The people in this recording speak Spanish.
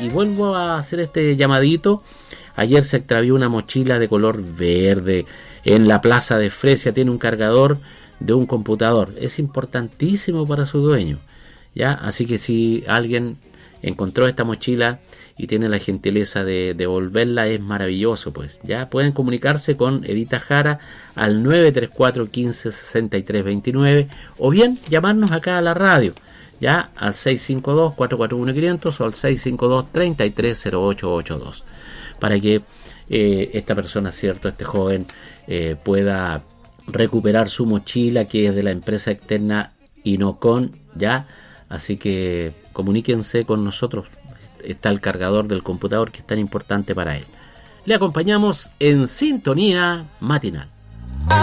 y vuelvo a hacer este llamadito. Ayer se extravió una mochila de color verde en la plaza de Fresia. Tiene un cargador de un computador. Es importantísimo para su dueño, ¿ya? Así que si alguien encontró esta mochila y tiene la gentileza de devolverla, es maravilloso, pues. Ya pueden comunicarse con Edita Jara al 934 15 63 29 o bien llamarnos acá a la radio, ya al 652 441 500 o al 652 330882, para que esta persona, cierto, este joven pueda recuperar su mochila, que es de la empresa externa Inocon, ya. Así que comuníquense con nosotros. Está el cargador del computador, que es tan importante para él. Le acompañamos en Sintonía Matinal.